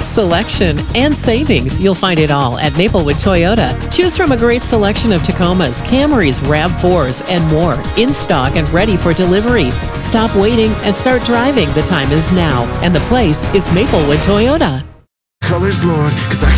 Selection and savings. You'll find it all at Maplewood Toyota. Choose from a great selection of Tacomas, Camrys, RAV4s, and more in stock and ready for delivery. Stop waiting and start driving. The time is now, and the place is Maplewood Toyota. Colors, Lord, 'cause I